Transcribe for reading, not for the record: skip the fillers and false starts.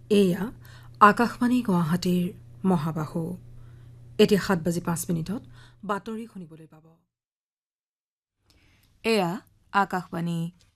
এয়া আকাশবাণী গুৱাহাটীৰ মহাবাহু। এতিয়া 7:05 বাতৰি শুনিবলৈ পাব। এয়া আকাশবাণী।